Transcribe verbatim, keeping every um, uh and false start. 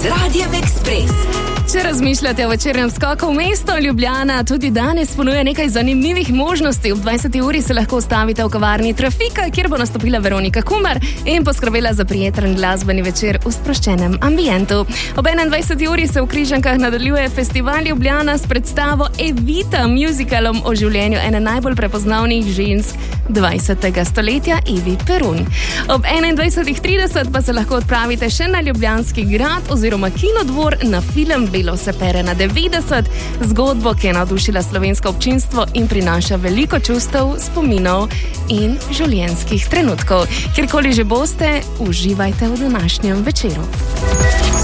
z Radijem Ekspres. Če razmišljate o večernem skoku v mesto Ljubljana, tudi danes ponuja nekaj zanimivih možnosti. Ob dvajseti uri se lahko ustavite v kavarni Trafika, kjer bo nastopila Veronika Kumar in poskrbela za prijeten glasbeni večer v sproščenem ambientu. Ob enaindvajseti uri se v Križankah nadaljuje festival Ljubljana s predstavo Evita, musicalom o življenju ene najbolj prepoznavnih žensk dvajsetega stoletja, Evi Perun. Ob enaindvajsetih trideset pa se lahko odpravite še na Ljubljanski grad oziroma Kinodvor na film Belo se pere na devetdeset, zgodbo, ki je navdušila slovensko občinstvo in prinaša veliko čustev, spominov in življenjskih trenutkov. Kjerkoli že boste, uživajte v današnjem večeru.